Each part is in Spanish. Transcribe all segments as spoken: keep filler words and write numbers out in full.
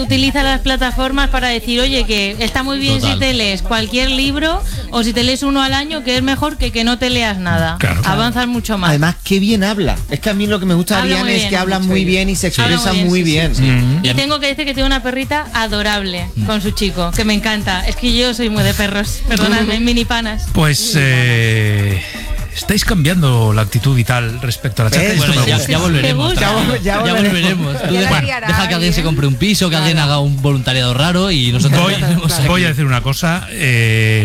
Utiliza las plataformas para decir, oye, que está muy bien Total. si te lees cualquier libro o si te lees uno al año, que es mejor que que no te leas nada. Claro. Avanzas mucho más. Además, qué bien habla. Es que a mí lo que me gusta de Ariane es que habla muy bien y se expresa muy bien. Sí, sí, sí. Mm. Y tengo que decir que tiene una perrita adorable mm. con su chico, que me encanta. Es que yo soy muy de perros, perdonadme, mini panas. Pues eh... estáis cambiando la actitud vital respecto a la charca. Bueno, ya, ya volveremos. Ya, ya, ya volveremos. Tú deja, bueno, deja que alguien se compre un piso, que claro. alguien haga un voluntariado raro y nosotros voy, voy a decir una cosa. Eh,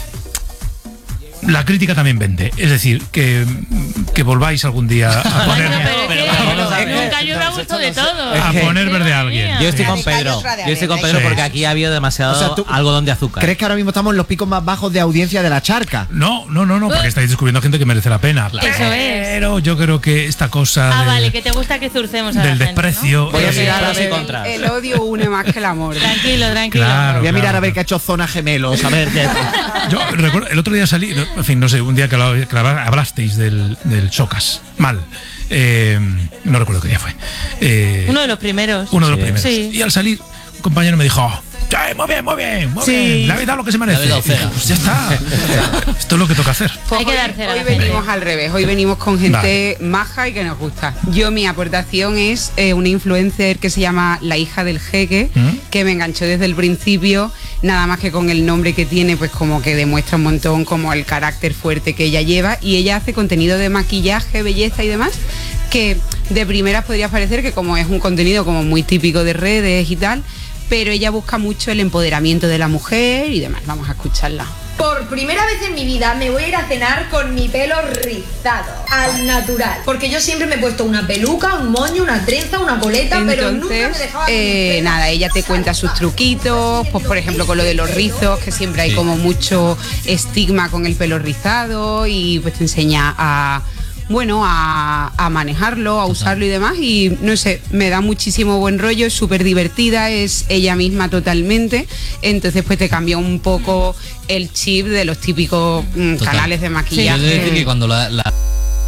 la crítica también vende. Es decir, que, que volváis algún día a poner... Nunca yo me ha gustado de todo. A poner verde a alguien. Yo estoy con Pedro. Yo estoy con Pedro porque aquí ha habido demasiado o sea, tú, algodón de azúcar. ¿Crees que ahora mismo estamos en los picos más bajos de audiencia de la charca? No, no, no, no, porque estáis descubriendo gente que merece la pena. Claro. Eso es. Pero yo creo que esta cosa Ah, de, vale, que te gusta que zurcemos a del la desprecio. Gente, ¿no? Voy a mirar a ver, el odio une más que el amor. Tranquilo, tranquilo. Claro, Voy a mirar claro, a ver qué ha hecho Zona Gemelos, a ver qué... Yo recuerdo, el otro día salí, en fin, no sé, un día que, la, que la, hablasteis del, del Chocas, mal. Eh, no recuerdo qué día fue. Eh, uno de los primeros. Uno de los sí. primeros. Sí. Y al salir, un compañero me dijo, oh, muy bien, muy bien, muy sí. bien. Le habéis dado lo que se merece. Dije, pues ya está. Esto es lo que toca hacer. Pues Hay que dar hoy, hoy venimos al revés. Hoy venimos con gente vale. maja y que nos gusta. Yo, mi aportación es eh, una influencer que se llama La Hija del Jeque, ¿Mm? que me enganchó desde el principio. Nada más que con el nombre que tiene, pues como que demuestra un montón como el carácter fuerte que ella lleva. Y ella hace contenido de maquillaje, belleza y demás, que de primeras podría parecer que como es un contenido como muy típico de redes y tal, pero ella busca mucho el empoderamiento de la mujer y demás. Vamos a escucharla. Por primera vez en mi vida me voy a ir a cenar con mi pelo rizado, al natural. Porque yo siempre me he puesto una peluca, un moño, una trenza, una coleta, Entonces, pero nunca me dejaba... Eh, nada, ella te cuenta sus truquitos, pues por ejemplo con lo de los rizos, que siempre hay como mucho estigma con el pelo rizado, y pues te enseña a... bueno, a, a manejarlo, a usarlo y demás, y no sé, me da muchísimo buen rollo, es súper divertida, es ella misma totalmente, entonces pues te cambia un poco el chip de los típicos mm, canales de maquillaje. Sí, es decir que cuando la... la...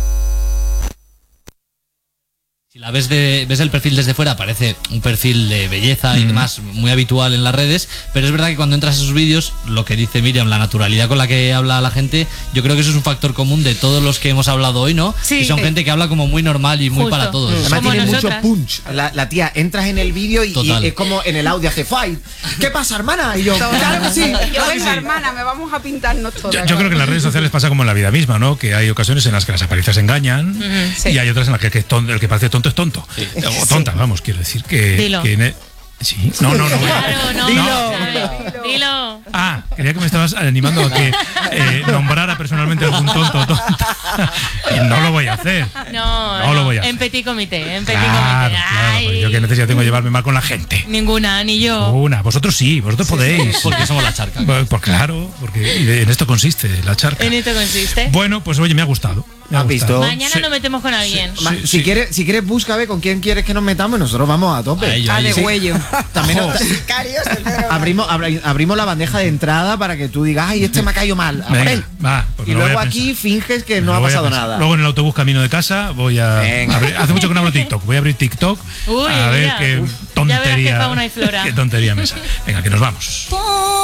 Si la ves de, ves el perfil desde fuera, parece un perfil de belleza mm. y demás muy habitual en las redes, pero es verdad que cuando entras a sus vídeos, lo que dice Miriam, la naturalidad con la que habla la gente, yo creo que eso es un factor común de todos los que hemos hablado hoy, ¿no? Sí. Y son gente que habla como muy normal y muy Justo. para todos. Además tiene nosotras. mucho punch. La, la tía, entras en el vídeo y, y es como en el audio hace fight. ¿Qué pasa, hermana? Y yo, claro que sí. Yo venga, hermana, me vamos a pintarnos todas. Yo, yo creo que en las redes sociales pasa como en la vida misma, ¿no? Que hay ocasiones en las que las apariencias engañan uh-huh. sí. y hay otras en las que el que, tonto, el que parece tonto es tonto. Sí. O tonta, sí. vamos, quiero decir que... Dilo. que ne... Sí, no, no, no. Claro, no. Dilo. No. Dilo. Ah, quería que me estabas animando a que eh, nombrara personalmente algún tonto o tonta. Y no lo voy a hacer. No, no, no. lo voy a hacer. En petit comité, en petit claro, comité. Claro, pues yo qué necesidad tengo de llevarme mal con la gente. Ninguna, ni yo. Una, vosotros sí, vosotros sí, podéis. Porque somos la charca. Pues, pues claro, porque en esto consiste la charca. En esto consiste. Bueno, pues oye, me ha gustado. ¿Has visto? Mañana sí. nos metemos con alguien. Sí, sí, si, sí. Quieres, si quieres, búscame con quién quieres que nos metamos y nosotros vamos a tope. A ello, a de sí. huello. También nos... abrimos, abri, abrimos la bandeja de entrada para que tú digas, ay, este me ha caído mal. A Venga, él. va, pues y luego aquí finges que no ha pasado nada. Luego en el autobús camino de casa voy a abrir, hace mucho que no abro TikTok. Voy a abrir TikTok Uy, a ver mira. qué Uf, tontería. ya verás que fauna y flora. Qué tontería me sale. Venga, que nos vamos.